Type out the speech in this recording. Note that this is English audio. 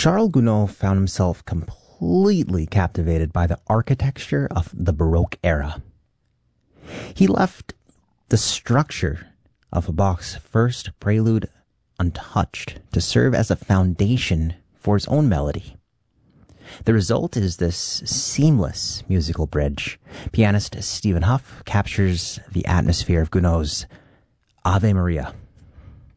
Charles Gounod found himself completely captivated by the architecture of the Baroque era. He left the structure of Bach's first prelude untouched to serve as a foundation for his own melody. The result is this seamless musical bridge. Pianist Stephen Hough captures the atmosphere of Gounod's Ave Maria.